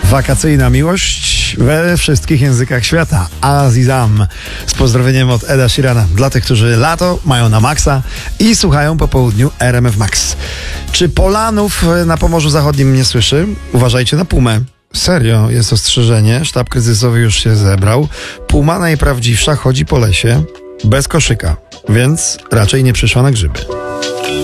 Wakacyjna miłość we wszystkich językach świata. Azizam. Z pozdrowieniem od Eda Sheerana. Dla tych, którzy lato mają na maksa i słuchają po południu RMF Max. Czy Polanów na Pomorzu Zachodnim nie słyszy? Uważajcie na pumę. Serio, jest ostrzeżenie. Sztab kryzysowy już się zebrał. Puma najprawdziwsza chodzi po lesie bez koszyka, więc raczej nie przyszła na grzyby.